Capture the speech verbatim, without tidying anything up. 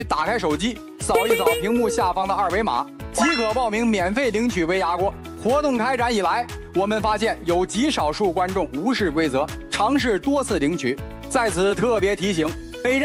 打开手机，扫一扫屏幕下方的二维码，即可报名免费领取微压锅。活动开展以来，我们发现有极少数观众无视规则，尝试多次领取。在此特别提醒。